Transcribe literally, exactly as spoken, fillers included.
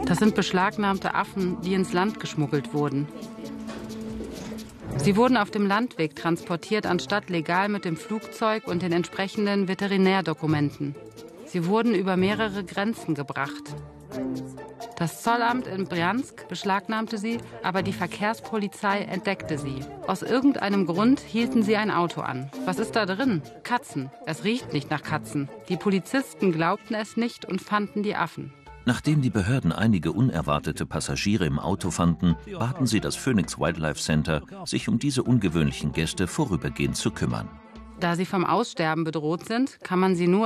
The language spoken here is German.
Das sind beschlagnahmte Affen, die ins Land geschmuggelt wurden. Sie wurden auf dem Landweg transportiert, anstatt legal mit dem Flugzeug und den entsprechenden Veterinärdokumenten. Sie wurden über mehrere Grenzen gebracht. Das Zollamt in Brjansk beschlagnahmte sie, aber die Verkehrspolizei entdeckte sie. Aus irgendeinem Grund hielten sie ein Auto an. Was ist da drin? Katzen. Es riecht nicht nach Katzen. Die Polizisten glaubten es nicht und fanden die Affen. Nachdem die Behörden einige unerwartete Passagiere im Auto fanden, baten sie das Phoenix Wildlife Center, sich um diese ungewöhnlichen Gäste vorübergehend zu kümmern. Da sie vom Aussterben bedroht sind, kann man sie nur